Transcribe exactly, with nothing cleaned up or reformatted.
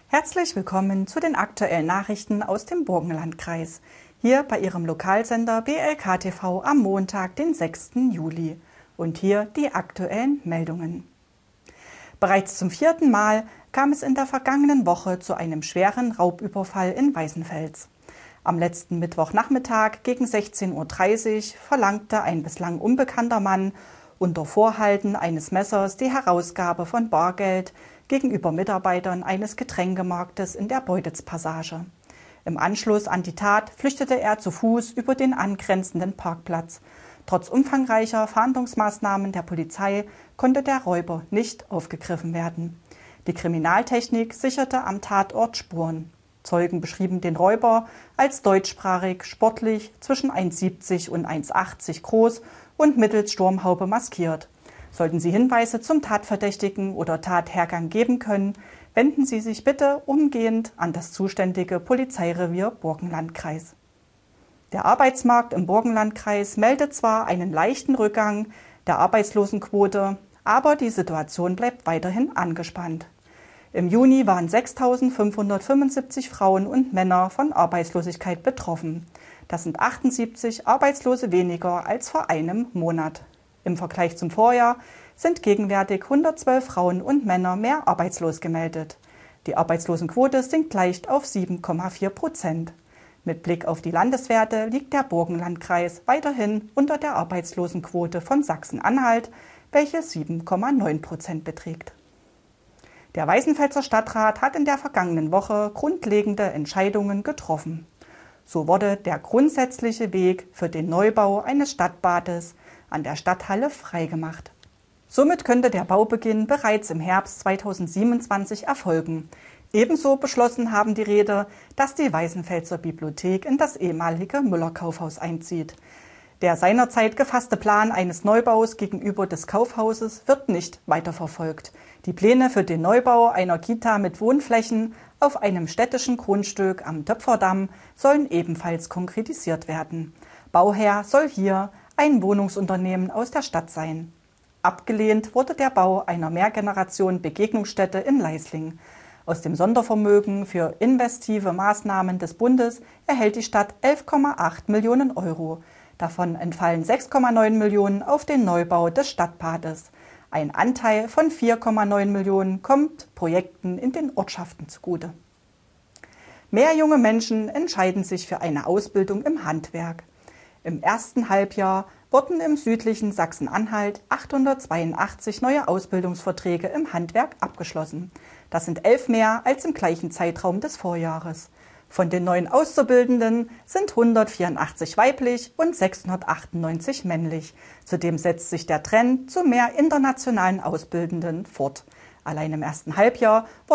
Herzlich willkommen zu den aktuellen Nachrichten aus dem Burgenlandkreis. Hier bei Ihrem Lokalsender B L K T V am Montag, den sechsten Juli. Und hier die aktuellen Meldungen. Bereits zum vierten Mal kam es in der vergangenen Woche zu einem schweren Raubüberfall in Weißenfels. Am letzten Mittwochnachmittag gegen sechzehn Uhr dreißig verlangte ein bislang unbekannter Mann unter Vorhalten eines Messers die Herausgabe von Bargeld gegenüber Mitarbeitern eines Getränkemarktes in der Beutitz-Passage. Im Anschluss an die Tat flüchtete er zu Fuß über den angrenzenden Parkplatz. Trotz umfangreicher Fahndungsmaßnahmen der Polizei konnte der Räuber nicht aufgegriffen werden. Die Kriminaltechnik sicherte am Tatort Spuren. Zeugen beschrieben den Räuber als deutschsprachig, sportlich, zwischen eins siebzig und eins achtzig groß und mittels Sturmhaube maskiert. Sollten Sie Hinweise zum Tatverdächtigen oder Tathergang geben können, wenden Sie sich bitte umgehend an das zuständige Polizeirevier Burgenlandkreis. Der Arbeitsmarkt im Burgenlandkreis meldet zwar einen leichten Rückgang der Arbeitslosenquote, aber die Situation bleibt weiterhin angespannt. Im Juni waren sechstausendfünfhundertfünfundsiebzig Frauen und Männer von Arbeitslosigkeit betroffen. Das sind achtundsiebzig Arbeitslose weniger als vor einem Monat. Im Vergleich zum Vorjahr sind gegenwärtig hundertzwölf Frauen und Männer mehr arbeitslos gemeldet. Die Arbeitslosenquote sinkt leicht auf sieben Komma vier Prozent. Mit Blick auf die Landeswerte liegt der Burgenlandkreis weiterhin unter der Arbeitslosenquote von Sachsen-Anhalt, welche sieben Komma neun Prozent beträgt. Der Weißenfelser Stadtrat hat in der vergangenen Woche grundlegende Entscheidungen getroffen. So wurde der grundsätzliche Weg für den Neubau eines Stadtbades an der Stadthalle freigemacht. Somit könnte der Baubeginn bereits im Herbst zweitausendsiebenundzwanzig erfolgen. Ebenso beschlossen haben die Räte, dass die Weißenfelser Bibliothek in das ehemalige Müller-Kaufhaus einzieht. Der seinerzeit gefasste Plan eines Neubaus gegenüber des Kaufhauses wird nicht weiterverfolgt. Die Pläne für den Neubau einer Kita mit Wohnflächen auf einem städtischen Grundstück am Töpferdamm sollen ebenfalls konkretisiert werden. Bauherr soll hier ein Wohnungsunternehmen aus der Stadt sein. Abgelehnt wurde der Bau einer Mehrgeneration-Begegnungsstätte in Leisling. Aus dem Sondervermögen für investive Maßnahmen des Bundes erhält die Stadt elf Komma acht Millionen Euro. Davon entfallen sechs Komma neun Millionen auf den Neubau des Stadtbades. Ein Anteil von vier Komma neun Millionen kommt Projekten in den Ortschaften zugute. Mehr junge Menschen entscheiden sich für eine Ausbildung im Handwerk. Im ersten Halbjahr wurden im südlichen Sachsen-Anhalt achthundertzweiundachtzig neue Ausbildungsverträge im Handwerk abgeschlossen. Das sind elf mehr als im gleichen Zeitraum des Vorjahres. Von den neuen Auszubildenden sind hundertvierundachtzig weiblich und sechshundertachtundneunzig männlich. Zudem setzt sich der Trend zu mehr internationalen Auszubildenden fort. Allein im ersten Halbjahr wurden